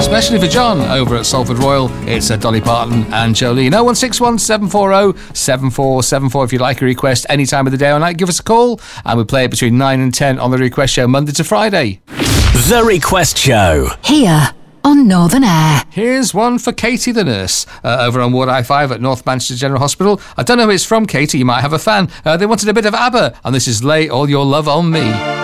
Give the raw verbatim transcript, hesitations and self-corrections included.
especially for John over at Salford Royal. It's uh, Dolly Parton and Jolene. oh one six one, seven four zero, seven four seven four. If you'd like a request any time of the day or night, give us a call, and we play it between nine and ten on The Request Show, Monday to Friday. The Request Show. Here on Northern Air. Here's one for Katie the nurse uh, over on Ward I five at North Manchester General Hospital. I don't know who it's from, Katie. You might have a fan. Uh, they wanted a bit of ABBA, and this is Lay All Your Love on Me.